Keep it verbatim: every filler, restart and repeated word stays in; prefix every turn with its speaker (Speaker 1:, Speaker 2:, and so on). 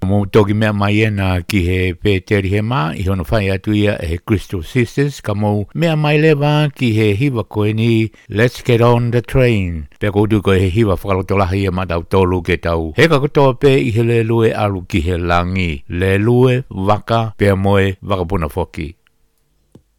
Speaker 1: mo toki mea mai e na ki he Peteri he mā, i hono whai atu ia e he Crystal Sisters, ka mo mea mai lewa ki he hiwa koe ni Let's Get On The Train. Pea koutu koe he hiwa whakalotolahi ia matau tolu ke tau. He ka kotoa pe i he le lue alu ki he langi. Le lue, waka, pea moe, wakapuna foki.